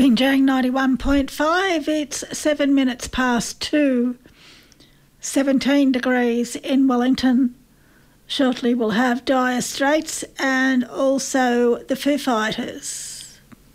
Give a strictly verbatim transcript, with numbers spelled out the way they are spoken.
Binjang ninety-one point five, it's seven minutes past two, seventeen degrees in Wellington. Shortly we'll have Dire Straits and also the Foo Fighters.